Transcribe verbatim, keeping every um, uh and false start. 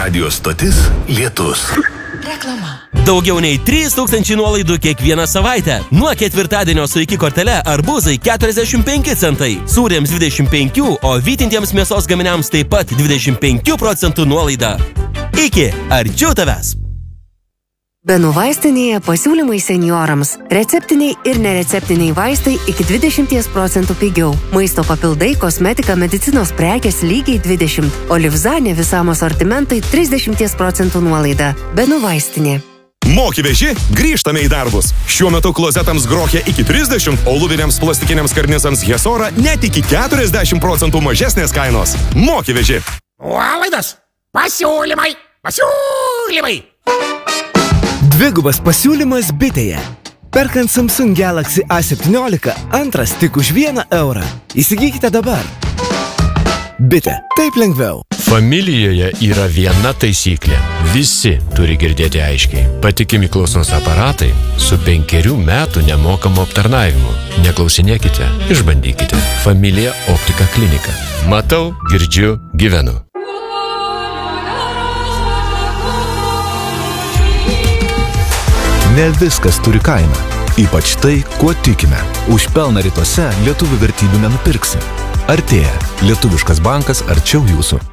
Radio stotis Lietus. Reklama. Daugiau nei trys tūkstančiai nuolaidų kiekvieną savaitę. Nuo ketvirtadienio su iki kortele arbūzai keturiasdešimt penki centai, sūriams dvidešimt penki, o vytintiems mėsos gaminiams taip pat dvidešimt penki procentų nuolaida. Iki, arčiau tavęs. Benų vaistinėje pasiūlymai seniorams. Receptiniai ir nereceptiniai vaistai iki dvidešimt procentų pigiau. Maisto papildai, kosmetika, medicinos prekės lygiai dvidešimt, o Livzanė visam asortimentai trisdešimt procentų nuolaida. Benų vaistinė. Moki veži, grįžtame į darbus. Šiuo metu klozetams grochė iki trisdešimt, o lubiniams plastikiniams karnisams Hesora net iki keturiasdešimt procentų mažesnės kainos. Moki veži. Nuolaidos, pasiūlymai, pasiūlymai. Dvigubas pasiūlymas Bitėje. Perkant Samsung Galaxy A septyniolika, antras tik už vieną eurą. Įsigykite dabar. Bitė, taip lengviau. Familijoje yra viena taisyklė. Visi turi girdėti aiškiai. Patikimi klausos aparatai su penkerių metų nemokamu aptarnavimu. Neklausinėkite, išbandykite. Familija Optika klinika. Matau, girdžiu, gyvenu. Ne viskas turi kainą, ypač tai, kuo tikime. Už pelną rytuose lietuvių vertybių nenupirksi. Artėja Lietuviškas bankas arčiau jūsų.